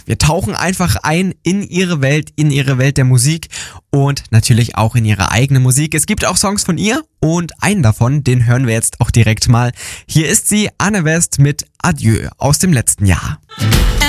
wir tauchen einfach ein in ihre Welt der Musik und natürlich auch in ihre eigene Musik. Es gibt auch Songs von ihr und einen davon, den hören wir jetzt auch direkt mal. Hier ist sie, Anne West mit Adieu aus dem letzten Jahr.